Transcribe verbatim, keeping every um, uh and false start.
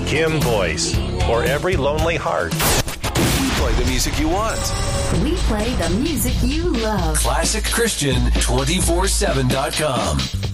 Kim Boyce, for every lonely heart. We play the music you want. We play the music you love. Classic Christian two four seven dot com.